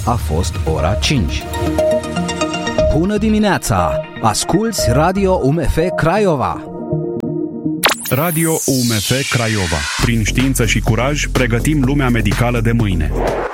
a fost ora 5. Bună dimineața! Asculți Radio UMF Craiova! Radio UMF Craiova. Prin știință și curaj, pregătim lumea medicală de mâine.